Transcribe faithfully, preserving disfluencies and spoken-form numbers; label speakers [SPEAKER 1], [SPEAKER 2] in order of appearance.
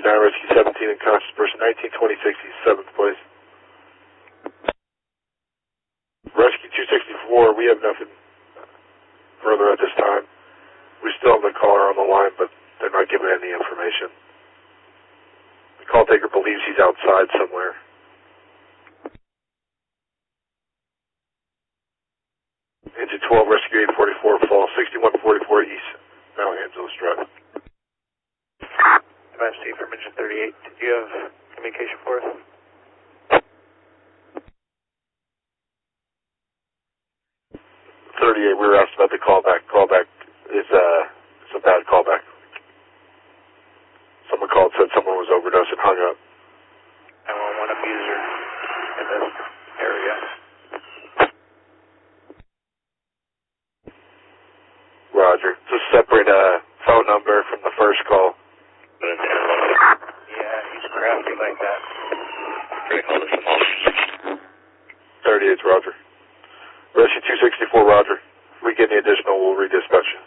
[SPEAKER 1] nine, Rescue seventeen, unconscious person, nineteen twenty sixty-seventh place. Rescue two sixty-four, we have nothing further at this time. We still have the caller on the line, but they're not giving any information. The call taker believes he's outside somewhere. Engine twelve, Rescue eight forty-four, fall sixty-one forty-four East, Mount Angeles Drive.
[SPEAKER 2] M S T from engine thirty-eight, did you have communication for us?
[SPEAKER 1] thirty-eight, we were asked about the callback. Callback is uh, it's a bad callback. Someone called, said someone was overdosed and hung up.
[SPEAKER 2] nine one one abuser in this area.
[SPEAKER 1] Roger. It's a separate uh, phone number from the first call.
[SPEAKER 2] Yeah, he's crafty like that.
[SPEAKER 1] thirty-eight, Roger. Rescue two sixty-four, Roger. If we get any additional, we'll redispatch you.